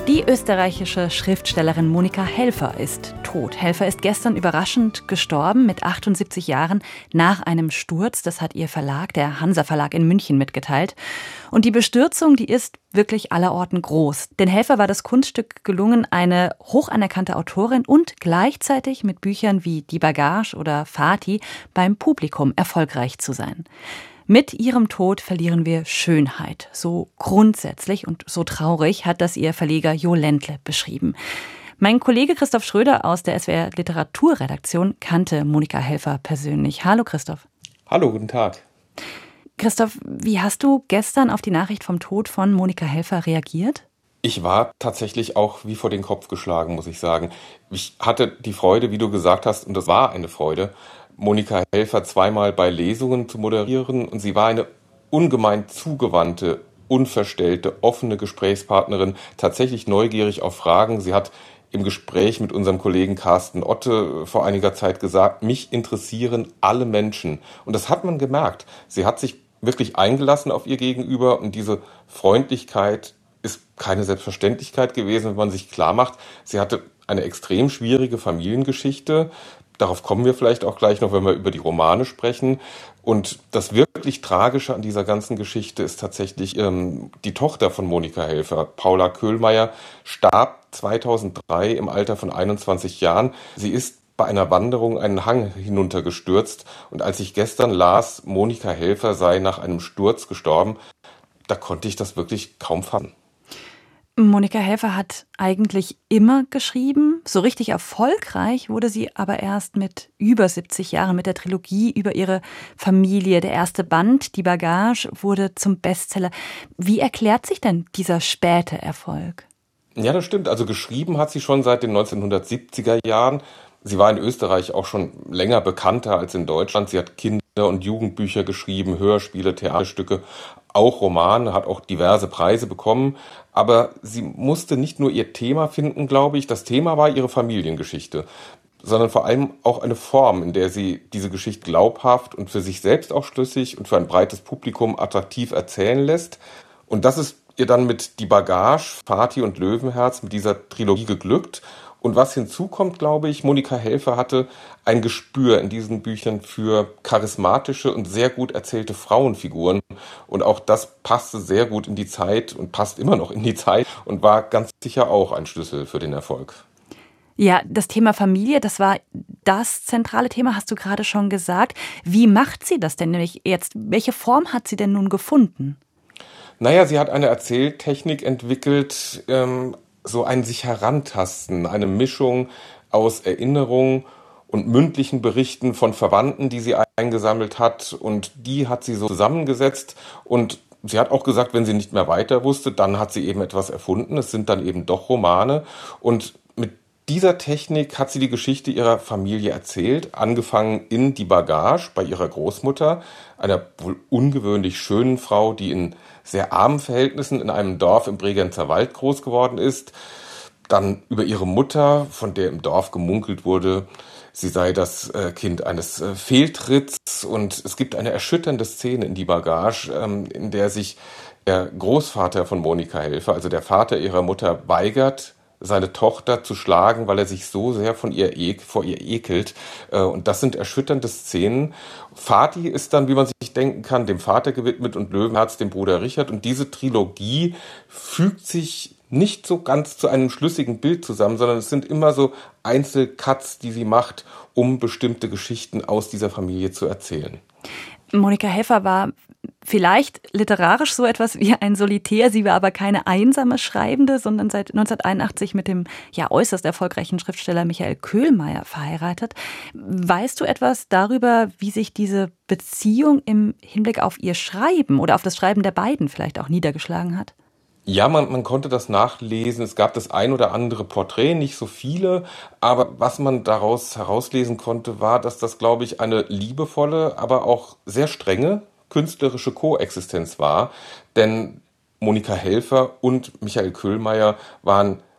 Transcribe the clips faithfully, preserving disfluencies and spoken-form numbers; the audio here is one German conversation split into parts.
Die österreichische Schriftstellerin Monika Helfer ist tot. Helfer ist gestern überraschend gestorben mit achtundsiebzig Jahren nach einem Sturz. Das hat ihr Verlag, der Hansa Verlag in München, mitgeteilt. Und die Bestürzung, die ist wirklich allerorten groß. Denn Helfer war das Kunststück gelungen, eine hoch anerkannte Autorin und gleichzeitig mit Büchern wie Die Bagage oder Fatih beim Publikum erfolgreich zu sein. Mit ihrem Tod verlieren wir Schönheit. So grundsätzlich und so traurig hat das ihr Verleger Jo Ländle beschrieben. Mein Kollege Christoph Schröder aus der S W R Literaturredaktion kannte Monika Helfer persönlich. Hallo Christoph. Hallo, guten Tag. Christoph, wie hast du gestern auf die Nachricht vom Tod von Monika Helfer reagiert? Ich war tatsächlich auch wie vor den Kopf geschlagen, muss ich sagen. Ich hatte die Freude, wie du gesagt hast, und das war eine Freude, Monika Helfer zweimal bei Lesungen zu moderieren. Und sie war eine ungemein zugewandte, unverstellte, offene Gesprächspartnerin, tatsächlich neugierig auf Fragen. Sie hat im Gespräch mit unserem Kollegen Carsten Otte vor einiger Zeit gesagt, mich interessieren alle Menschen. Und das hat man gemerkt. Sie hat sich wirklich eingelassen auf ihr Gegenüber und diese Freundlichkeit ist keine Selbstverständlichkeit gewesen, wenn man sich klar macht, sie hatte eine extrem schwierige Familiengeschichte. Darauf kommen wir vielleicht auch gleich noch, wenn wir über die Romane sprechen. Und das wirklich Tragische an dieser ganzen Geschichte ist tatsächlich ähm, die Tochter von Monika Helfer, Paula Köhlmeier, starb zweitausenddrei im Alter von einundzwanzig Jahren. Sie ist bei einer Wanderung einen Hang hinuntergestürzt. Und als ich gestern las, Monika Helfer sei nach einem Sturz gestorben, da konnte ich das wirklich kaum fassen. Monika Helfer hat eigentlich immer geschrieben. So richtig erfolgreich wurde sie aber erst mit über siebzig Jahren mit der Trilogie über ihre Familie. Der erste Band, Die Bagage, wurde zum Bestseller. Wie erklärt sich denn dieser späte Erfolg? Ja, das stimmt. Also geschrieben hat sie schon seit den neunzehnhundertsiebziger Jahren. Sie war in Österreich auch schon länger bekannter als in Deutschland. Sie hat Kinder- und Jugendbücher geschrieben, Hörspiele, Theaterstücke, auch Romane, hat auch diverse Preise bekommen. Aber sie musste nicht nur ihr Thema finden, glaube ich. Das Thema war ihre Familiengeschichte, sondern vor allem auch eine Form, in der sie diese Geschichte glaubhaft und für sich selbst auch schlüssig und für ein breites Publikum attraktiv erzählen lässt. Und das ist ihr dann mit Die Bagage, Fatih und Löwenherz, mit dieser Trilogie geglückt. Und was hinzukommt, glaube ich, Monika Helfer hatte ein Gespür in diesen Büchern für charismatische und sehr gut erzählte Frauenfiguren. Und auch das passte sehr gut in die Zeit und passt immer noch in die Zeit und war ganz sicher auch ein Schlüssel für den Erfolg. Ja, das Thema Familie, das war das zentrale Thema, hast du gerade schon gesagt. Wie macht sie das denn nämlich jetzt? Welche Form hat sie denn nun gefunden? Naja, sie hat eine Erzähltechnik entwickelt, ähm, so ein sich herantasten, eine Mischung aus Erinnerung und mündlichen Berichten von Verwandten, die sie eingesammelt hat. Und die hat sie so zusammengesetzt. Und sie hat auch gesagt, wenn sie nicht mehr weiter wusste, dann hat sie eben etwas erfunden. Es sind dann eben doch Romane. Und mit dieser Technik hat sie die Geschichte ihrer Familie erzählt, angefangen in Die Bagage bei ihrer Großmutter, einer wohl ungewöhnlich schönen Frau, die in sehr armen Verhältnissen in einem Dorf im Bregenzer Wald groß geworden ist. Dann über ihre Mutter, von der im Dorf gemunkelt wurde, sie sei das äh, Kind eines äh, Fehltritts. Und es gibt eine erschütternde Szene in Die Bagage, ähm, in der sich der Großvater von Monika Helfer, also der Vater ihrer Mutter, weigert, seine Tochter zu schlagen, weil er sich so sehr von ihr ek, vor ihr ekelt. Und das sind erschütternde Szenen. Fatih ist dann, wie man sich denken kann, dem Vater gewidmet und Löwenherz dem Bruder Richard. Und diese Trilogie fügt sich nicht so ganz zu einem schlüssigen Bild zusammen, sondern es sind immer so Einzelcuts, die sie macht, um bestimmte Geschichten aus dieser Familie zu erzählen. Monika Helfer war vielleicht literarisch so etwas wie ein Solitär. Sie war aber keine einsame Schreibende, sondern seit neunzehnhunderteinundachtzig mit dem ja äußerst erfolgreichen Schriftsteller Michael Köhlmeier verheiratet. Weißt du etwas darüber, wie sich diese Beziehung im Hinblick auf ihr Schreiben oder auf das Schreiben der beiden vielleicht auch niedergeschlagen hat? Ja, man, man konnte das nachlesen. Es gab das ein oder andere Porträt, nicht so viele. Aber was man daraus herauslesen konnte, war, dass das, glaube ich, eine liebevolle, aber auch sehr strenge künstlerische Koexistenz war. Denn Monika Helfer und Michael Köhlmeier waren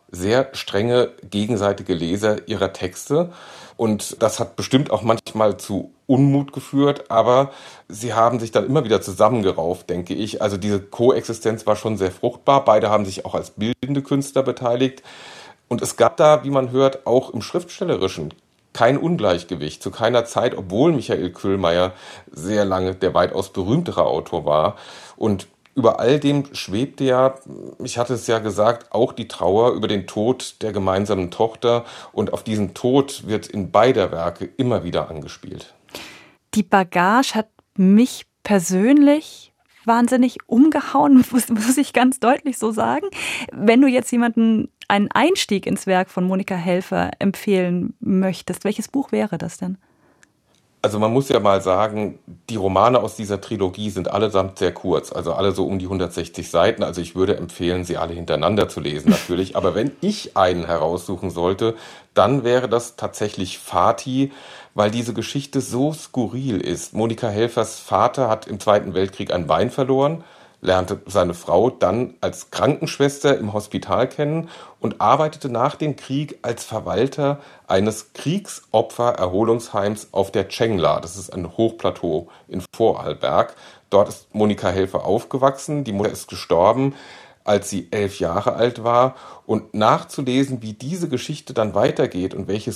sehr strenge gegenseitige Leser ihrer Texte. Und das hat bestimmt auch manchmal zu Unmut geführt, aber sie haben sich dann immer wieder zusammengerauft, denke ich. Also diese Koexistenz war schon sehr fruchtbar. Beide haben sich auch als bildende Künstler beteiligt. Und es gab da, wie man hört, auch im Schriftstellerischen kein Ungleichgewicht. Zu keiner Zeit, obwohl Michael Köhlmeier sehr lange der weitaus berühmtere Autor war. Und über all dem schwebte ja, ich hatte es ja gesagt, auch die Trauer über den Tod der gemeinsamen Tochter. Und auf diesen Tod wird in beider Werke immer wieder angespielt. Die Bagage hat mich persönlich wahnsinnig umgehauen, muss, muss ich ganz deutlich so sagen. Wenn du jetzt jemanden einen Einstieg ins Werk von Monika Helfer empfehlen möchtest, welches Buch wäre das denn? Also man muss ja mal sagen, die Romane aus dieser Trilogie sind allesamt sehr kurz, also alle so um die hundertsechzig Seiten. Also ich würde empfehlen, sie alle hintereinander zu lesen natürlich. Aber wenn ich einen heraussuchen sollte, dann wäre das tatsächlich Fatih, weil diese Geschichte so skurril ist. Monika Helfers Vater hat im Zweiten Weltkrieg ein Bein verloren, lernte seine Frau dann als Krankenschwester im Hospital kennen und arbeitete nach dem Krieg als Verwalter eines Kriegsopfer-Erholungsheims auf der Tschengla. Das ist ein Hochplateau in Vorarlberg. Dort ist Monika Helfer aufgewachsen. Die Mutter ist gestorben, als sie elf Jahre alt war. Und nachzulesen, wie diese Geschichte dann weitergeht und welche